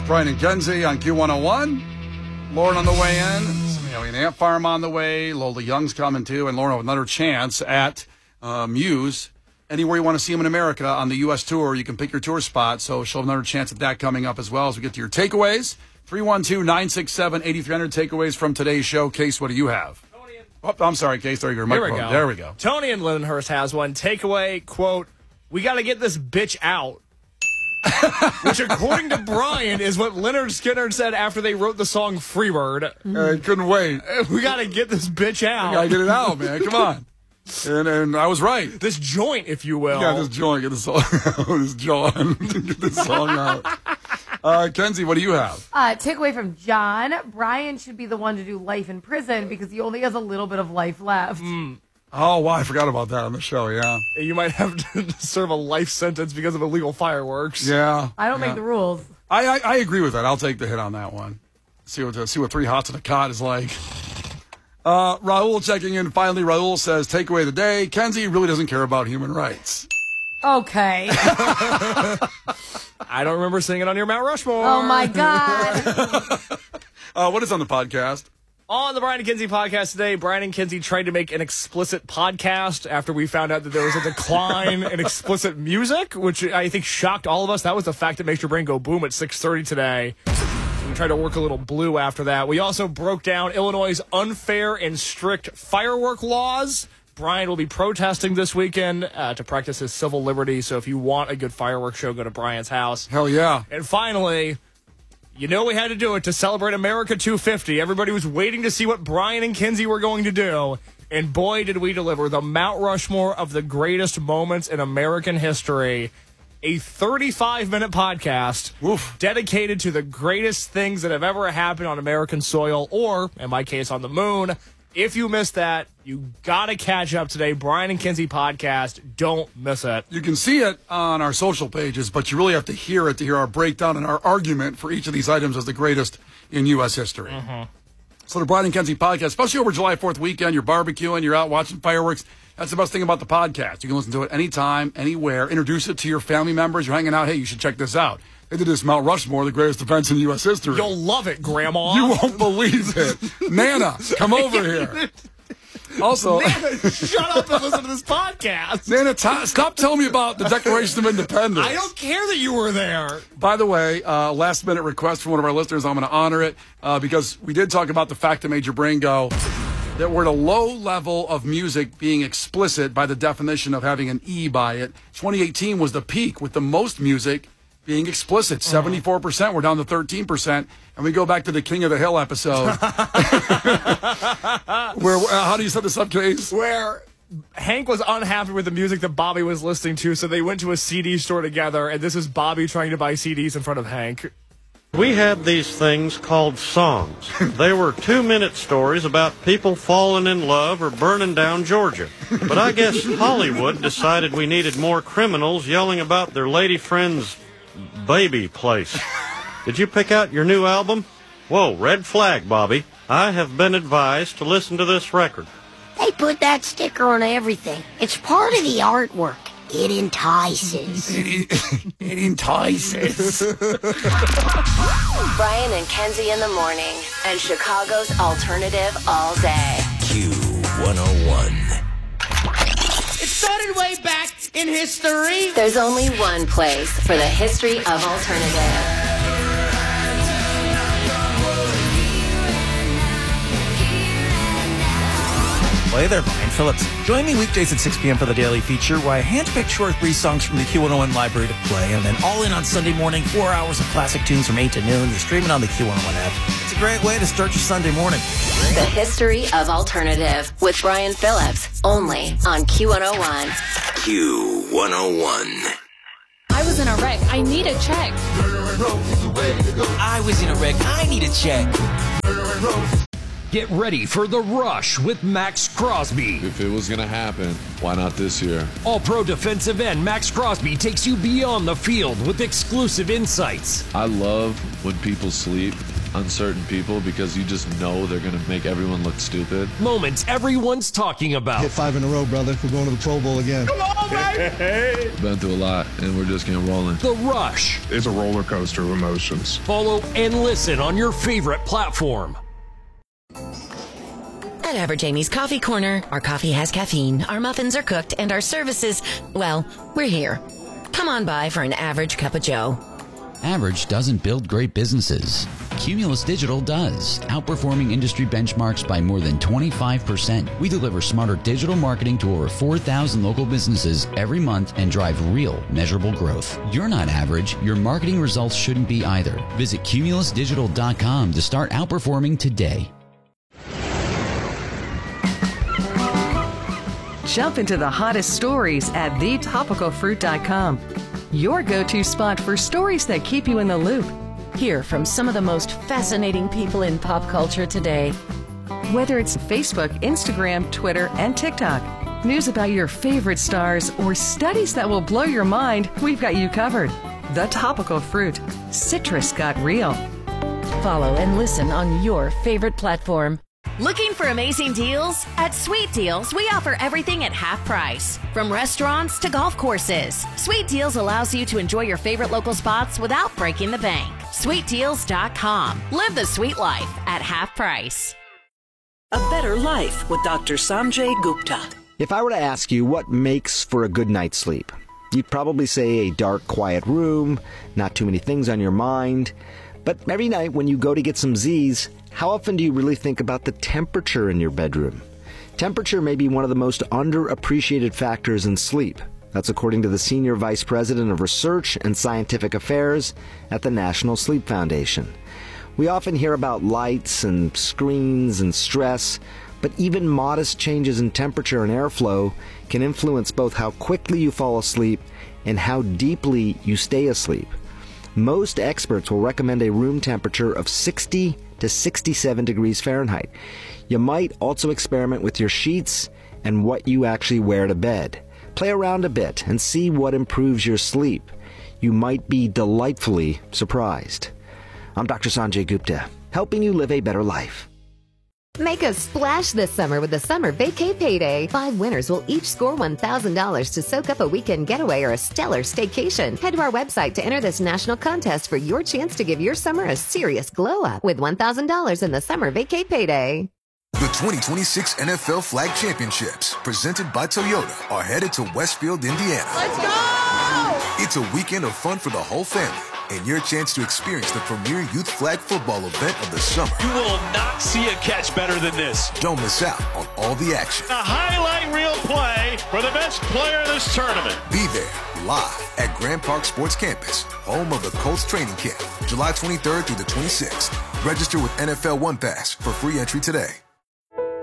Brian and Kenzie on Q101. Lauren on the way in. An Ant Farm on the way. Lola Young's coming too. And Lauren will have another chance at Muse. Anywhere you want to see them in America on the U.S. tour, you can pick your tour spot. So she'll have another chance at that coming up as well as we get to your takeaways. 312-967-8300 takeaways from today's show. Case, what do you have? Oh, I'm sorry, Case. There you go. There we go. Tony in Lindenhurst has one. Takeaway, quote, "We got to get this bitch out." Which, according to Brian, is what Leonard Skinner said after they wrote the song Freebird. I couldn't wait. We got to get this bitch out. We got to get it out, man. Come on. And I was right. This joint, if you will. Yeah, this joint. Get this song out. This John. Get this song out. Kenzie, what do you have? Takeaway from John. Brian should be the one to do life in prison because he only has a little bit of life left. Oh, wow. I forgot about that on the show, yeah. You might have to serve a life sentence because of illegal fireworks. Yeah. I don't make the rules. I agree with that. I'll take the hit on that one. See what 3 hots in a cot is like. Raul checking in. Finally, Raul says, takeaway of the day. Kenzie really doesn't care about human rights. Okay. I don't remember seeing it on your Mount Rushmore. Oh, my God. What is on the podcast? On the Brian and Kenzie podcast today, Brian and Kenzie tried to make an explicit podcast after we found out that there was a decline in explicit music, which I think shocked all of us. That was the fact that makes your brain go boom at 6:30 today. We tried to work a little blue after that. We also broke down Illinois' unfair and strict firework laws. Brian will be protesting this weekend to practice his civil liberty. So if you want a good fireworks show, go to Brian's house. Hell yeah. And finally, you know we had to do it to celebrate America 250. Everybody was waiting to see what Brian and Kenzie were going to do. And boy, did we deliver the Mount Rushmore of the greatest moments in American history. A 35-minute podcast dedicated to the greatest things that have ever happened on American soil, or, in my case, on the moon. If you missed that, you got to catch up today. Brian and Kenzie podcast. Don't miss it. You can see it on our social pages, but you really have to hear it to hear our breakdown and our argument for each of these items as the greatest in U.S. history. So the Brian and Kenzie podcast, especially over July 4th weekend, you're barbecuing, you're out watching fireworks. That's the best thing about the podcast. You can listen to it anytime, anywhere. Introduce it to your family members. You're hanging out. Hey, you should check this out. They did this Mount Rushmore, the greatest events in U.S. history. You'll love it, Grandma. You won't believe it. Nana, come over here. Also, Nana, shut up and listen to this podcast. Nana, stop telling me about the Declaration of Independence. I don't care that you were there. By the way, last-minute request from one of our listeners. I'm going to honor it because we did talk about the fact that made your brain go, that we're at a low level of music being explicit by the definition of having an E by it. 2018 was the peak with the most music being explicit. 74%. We're down to 13%. And we go back to the King of the Hill episode. Where how do you set this up, Case? Where Hank was unhappy with the music that Bobby was listening to, so they went to a CD store together, and this is Bobby trying to buy CDs in front of Hank. We had these things called songs. They were 2-minute stories about people falling in love or burning down Georgia. But I guess Hollywood decided we needed more criminals yelling about their lady friend's baby place. Did you pick out your new album? Whoa, red flag, Bobby. I have been advised to listen to this record. They put that sticker on everything. It's part of the artwork. It entices. It entices. Brian and Kenzie in the morning, and Chicago's alternative all day. Q101. It started way back in history. There's only one place for the history of alternative. Well, hey there, Brian Phillips. Join me weekdays at 6 p.m. for the Daily Feature, where I handpick short 3 songs from the Q101 library to play, and then all in on Sunday morning, 4 hours of classic tunes from 8 to noon. You're streaming on the Q101 app. It's a great way to start your Sunday morning. The history of alternative with Brian Phillips, only on Q101. Q101. I was in a wreck. I need a check. I was in a wreck. I need a check. Get ready for The Rush with Max Crosby. If it was going to happen, why not this year? All-pro defensive end Max Crosby takes you beyond the field with exclusive insights. I love when people sleep uncertain people because you just know they're going to make everyone look stupid. Moments everyone's talking about. Hit 5 in a row, brother. We're going to the Pro Bowl again. Come on, baby! Been through a lot, and we're just getting rolling. The Rush. It's a roller coaster of emotions. Follow and listen on your favorite platform. At Average Amy's Coffee Corner, our coffee has caffeine, our muffins are cooked, and our services, well, we're here. Come on by for an average cup of joe. Average doesn't build great businesses. Cumulus Digital does, outperforming industry benchmarks by more than 25%. We deliver smarter digital marketing to over 4,000 local businesses every month and drive real, measurable growth. You're not average. Your marketing results shouldn't be either. Visit cumulusdigital.com to start outperforming today. Jump into the hottest stories at thetopicalfruit.com. Your go-to spot for stories that keep you in the loop. Hear from some of the most fascinating people in pop culture today. Whether it's Facebook, Instagram, Twitter, and TikTok, news about your favorite stars, or studies that will blow your mind, we've got you covered. The Topical Fruit. Citrus got real. Follow and listen on your favorite platform. Looking for amazing deals? At Sweet Deals, we offer everything at half price. From restaurants to golf courses, Sweet Deals allows you to enjoy your favorite local spots without breaking the bank. SweetDeals.com. Live the sweet life at half price. A Better Life with Dr. Sanjay Gupta. If I were to ask you what makes for a good night's sleep, you'd probably say a dark, quiet room, not too many things on your mind. But every night when you go to get some Z's, how often do you really think about the temperature in your bedroom? Temperature may be one of the most underappreciated factors in sleep. That's according to the Senior Vice President of Research and Scientific Affairs at the National Sleep Foundation. We often hear about lights and screens and stress, but even modest changes in temperature and airflow can influence both how quickly you fall asleep and how deeply you stay asleep. Most experts will recommend a room temperature of 60 to 67 degrees Fahrenheit. You might also experiment with your sheets and what you actually wear to bed. Play around a bit and see what improves your sleep. You might be delightfully surprised. I'm Dr. Sanjay Gupta, helping you live a better life. Make a splash this summer with the Summer Vacay Payday. 5 winners will each score $1,000 to soak up a weekend getaway or a stellar staycation. Head to our website to enter this national contest for your chance to give your summer a serious glow up with $1,000 in the Summer Vacay Payday. The 2026 NFL Flag Championships, presented by Toyota, are headed to Westfield, Indiana. Let's go! It's a weekend of fun for the whole family and your chance to experience the premier youth flag football event of the summer. You will not see a catch better than this. Don't miss out on all the action. A highlight reel play for the best player of this tournament. Be there live at Grand Park Sports Campus, home of the Colts training camp, July 23rd through the 26th. Register with NFL One Pass for free entry today.